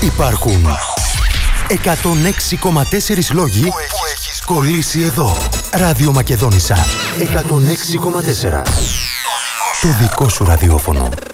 Υπάρχουν 106,4 λόγοι που έχεις κολλήσει εδώ. Ράδιο Μακεδόνισσα 106,4. Το δικό σου ραδιόφωνο.